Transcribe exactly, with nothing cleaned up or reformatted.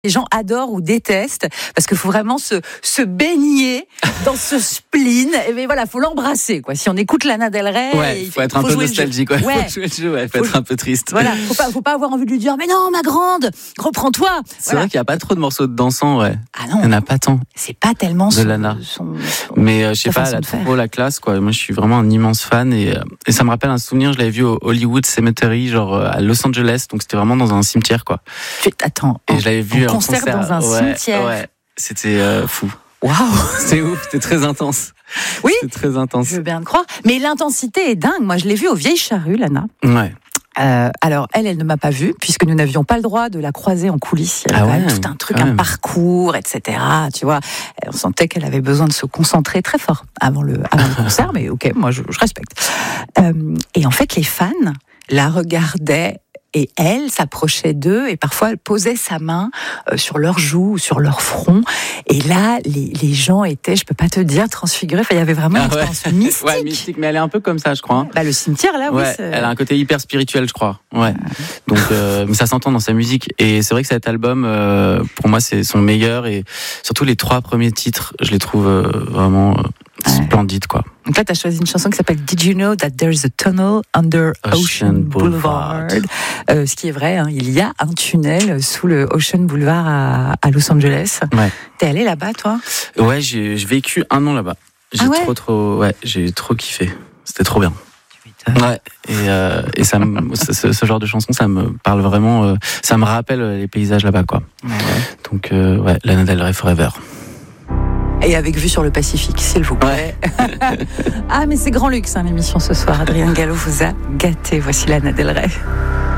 Les gens adorent ou détestent parce qu'il faut vraiment se, se baigner dans ce spleen. Et mais voilà, faut l'embrasser, quoi. Si on écoute Lana Del Rey, ouais, il faut être un peu nostalgique, ouais. ouais. Faut jouer le jeu, ouais. Faut, faut être un peu triste. Voilà, faut pas, faut pas avoir envie de lui dire, mais non, ma grande, reprends-toi. C'est voilà. vrai qu'il n'y a pas trop de morceaux de dansant, ouais. Ah non. Il n'y en a pas tant. C'est pas tellement de son, Lana. Son, son, mais euh, je sais pas, elle a trop la classe, quoi. Moi, je suis vraiment un immense fan et, euh, et ça me rappelle un souvenir. Je l'avais vu au Hollywood Cemetery, genre euh, à Los Angeles, donc c'était vraiment dans un cimetière, quoi. Tu, attends. Et en, je l'avais vu en concert, concert dans un ouais, cimetière. Ouais, c'était euh, fou. Waouh, c'était ouf, c'était très intense. Oui, c'était très intense. Je veux bien te croire. Mais l'intensité est dingue. Moi, je l'ai vue aux Vieilles Charrues, Lana. Ouais. Euh, alors elle, elle ne m'a pas vue puisque nous n'avions pas le droit de la croiser en coulisses. Il y avait ah ouais, tout un truc, un même. parcours, et cetera. Tu vois, on sentait qu'elle avait besoin de se concentrer très fort avant le, avant le concert. Mais ok, moi je, je respecte. Euh, et en fait, les fans la regardaient. Et elle s'approchait d'eux et parfois elle posait sa main euh, sur leur joue ou sur leur front. Et là, les, les gens étaient, je peux pas te dire, transfigurés. Enfin, il y avait vraiment ah une ouais. expérience mystique. Ouais, mystique, mais elle est un peu comme ça, je crois. Hein. Bah, le cimetière, là, ouais, oui. C'est... Elle a un côté hyper spirituel, je crois. Ouais. Donc, euh, mais ça s'entend dans sa musique. Et c'est vrai que cet album, euh, pour moi, c'est son meilleur. Et surtout les trois premiers titres, je les trouve euh, vraiment euh, ouais. splendides, quoi. Donc là, tu as choisi une chanson qui s'appelle Did You Know That There's a Tunnel Under Ocean, Ocean Boulevard, Boulevard. Euh, ce qui est vrai, hein, il y a un tunnel sous le Ocean Boulevard à, à Los Angeles. Ouais. T'es allé là-bas, toi ? Ouais, j'ai, j'ai vécu un an là-bas. J'ai ah ouais trop, trop, ouais, j'ai trop kiffé. C'était trop bien. Ouais. Et, euh, et ça, me, ce, ce genre de chanson, ça me parle vraiment. Euh, ça me rappelle les paysages là-bas, quoi. Ouais. Donc, euh, ouais, Lana Del Rey Forever. Et avec vue sur le Pacifique, s'il vous plaît. Ouais. Ah, mais c'est grand luxe, hein, l'émission ce soir. Adrien Gallo vous a gâté. Voici Lana Del Rey.